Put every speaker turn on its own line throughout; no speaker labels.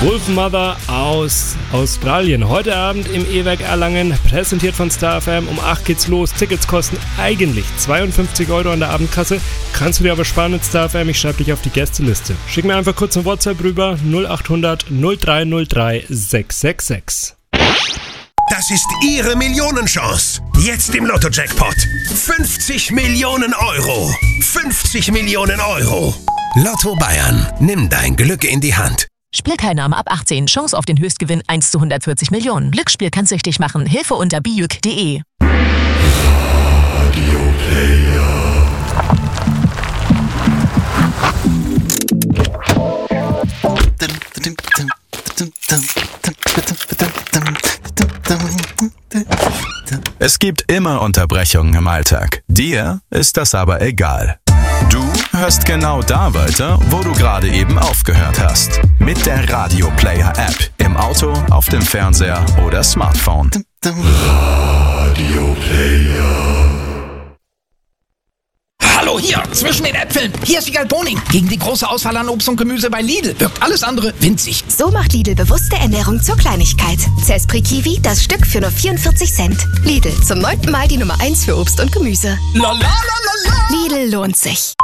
Wolfmother aus Australien. Heute Abend im E-Werk Erlangen, präsentiert von Star FM. Um 8 geht's los. Tickets kosten eigentlich 52 € an der Abendkasse. Kannst du dir aber sparen mit Star FM. Ich schreibe dich auf die Gästeliste. Schick mir einfach kurz ein WhatsApp rüber. 0800 0303 666.
Das ist Ihre Millionenchance. Jetzt im Lotto-Jackpot. 50 Millionen Euro. 50 Millionen Euro. Lotto Bayern. Nimm dein Glück in die Hand.
Spielteilnahme ab 18. Chance auf den Höchstgewinn 1 zu 140 Millionen. Glücksspiel kann süchtig machen. Hilfe unter biüc.de.
Es gibt immer Unterbrechungen im Alltag. Dir ist das aber egal. Du hörst genau da weiter, wo du gerade eben aufgehört hast. Mit der Radio Player App. Im Auto, auf dem Fernseher oder Smartphone. Radio Player.
Hallo hier, zwischen den Äpfeln. Hier ist Wiegald Boning. Gegen die große Auswahl an Obst und Gemüse bei Lidl wirkt alles andere winzig.
So macht Lidl bewusste Ernährung zur Kleinigkeit. Zespri Kiwi, das Stück für nur 44 Cent. Lidl, zum 9. Mal die Nummer 1 für Obst und Gemüse.
La la la la la.
Lidl lohnt sich.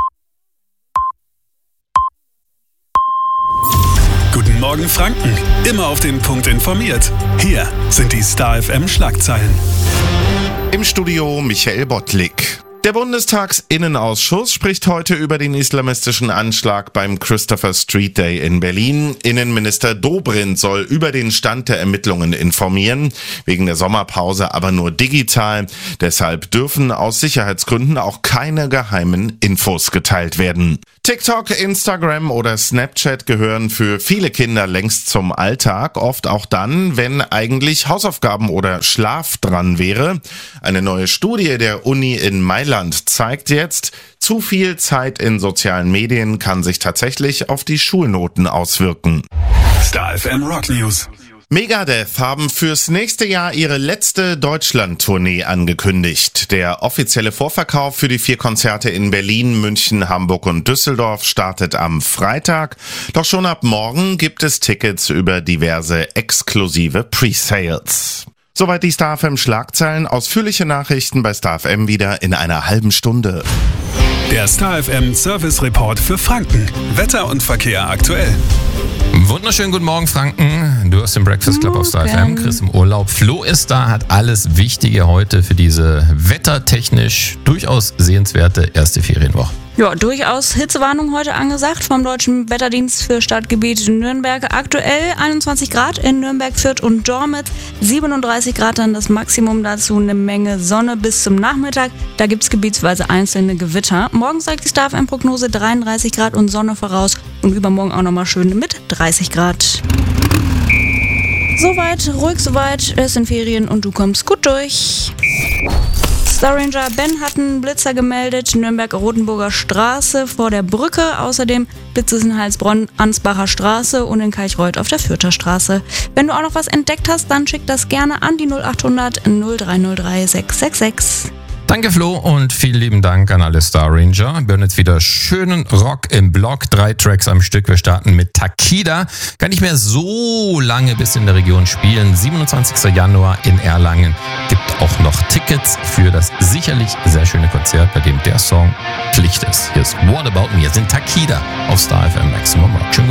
Guten Morgen Franken, immer auf den Punkt informiert. Hier sind die Star FM Schlagzeilen.
Im Studio Michael Bottlik. Der Bundestagsinnenausschuss spricht heute über den islamistischen Anschlag beim Christopher Street Day in Berlin. Innenminister Dobrindt soll über den Stand der Ermittlungen informieren, wegen der Sommerpause aber nur digital. Deshalb dürfen aus Sicherheitsgründen auch keine geheimen Infos geteilt werden. TikTok, Instagram oder Snapchat gehören für viele Kinder längst zum Alltag, oft auch dann, wenn eigentlich Hausaufgaben oder Schlaf dran wäre. Eine neue Studie der Uni in Mailand zeigt jetzt, zu viel Zeit in sozialen Medien kann sich tatsächlich auf die Schulnoten auswirken.
Star FM Rock News.
Megadeth haben fürs nächste Jahr ihre letzte Deutschland-Tournee angekündigt. Der offizielle Vorverkauf für die 4 Konzerte in Berlin, München, Hamburg und Düsseldorf startet am Freitag. Doch schon ab morgen gibt es Tickets über diverse exklusive Pre-Sales. Soweit die Star FM Schlagzeilen. Ausführliche Nachrichten bei Star FM wieder in einer halben Stunde.
Der Star FM Service Report für Franken. Wetter und Verkehr aktuell.
Wunderschönen guten Morgen, Franken. Du hast den Breakfast Club auf Star FM. Chris im Urlaub. Flo ist da, hat alles Wichtige heute für diese wettertechnisch durchaus sehenswerte erste Ferienwoche.
Ja, durchaus Hitzewarnung heute angesagt vom Deutschen Wetterdienst für Stadtgebiet Nürnberg. Aktuell 21 Grad in Nürnberg, Fürth und Dortmund. 37 Grad dann das Maximum, dazu eine Menge Sonne bis zum Nachmittag. Da gibt es gebietsweise einzelne Gewitter. Morgen zeigt die Star FM-Prognose 33 Grad und Sonne voraus. Und übermorgen auch nochmal schön mit 30 Grad. Soweit, ruhig soweit. Es sind Ferien und du kommst gut durch. Star Ranger Ben hat einen Blitzer gemeldet, Nürnberg-Rotenburger Straße vor der Brücke. Außerdem Blitze in Heilsbronn, Ansbacher Straße und in Kalchreuth auf der Fürther Straße. Wenn du auch noch was entdeckt hast, dann schick das gerne an die 0800 0303 666.
Danke Flo und vielen lieben Dank an alle Star Ranger. Wir hören jetzt wieder schönen Rock im Block, 3 Tracks am Stück. Wir starten mit Takida. Kann nicht mehr so lange bis in der Region spielen. 27. Januar in Erlangen. Gibt auch noch Tickets für das sicherlich sehr schöne Konzert, bei dem der Song Pflicht ist. Hier ist What About Me. Hier sind Takida auf Star FM Maximum Rock. Schön